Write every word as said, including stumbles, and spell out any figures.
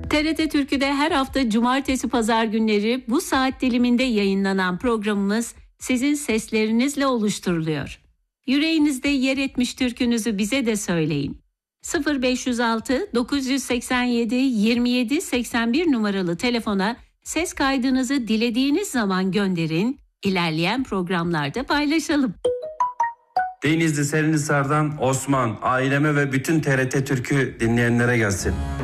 T R T Türkü'de her hafta cumartesi pazar günleri bu saat diliminde yayınlanan programımız sizin seslerinizle oluşturuluyor. Yüreğinizde yer etmiş türkünüzü bize de söyleyin. sıfır beş yüz altı dokuz seksen yedi yirmi yedi seksen bir numaralı telefona ses kaydınızı dilediğiniz zaman gönderin, ilerleyen programlarda paylaşalım. Denizli Serinhisar'dan Osman, aileme ve bütün T R T Türkü dinleyenlere gelsin.